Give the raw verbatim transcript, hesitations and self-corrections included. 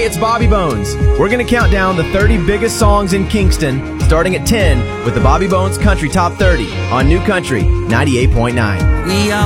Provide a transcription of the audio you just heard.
it's Bobby Bones. We're going to count down the thirty biggest songs in Kingston, starting at ten with the Bobby Bones Country Top thirty on New Country ninety-eight point nine. We are